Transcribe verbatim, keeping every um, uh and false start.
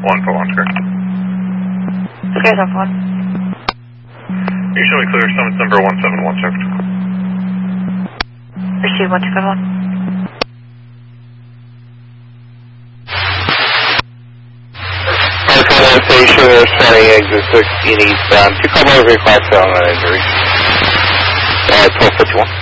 one for one, correct. Scares off one. You show me clear, summit number one seven one, sir. Receive one two five one. Alpha Station, we're starting exit sixteen eastbound. To come over your class seven injury. Uh, twelve fifty-one.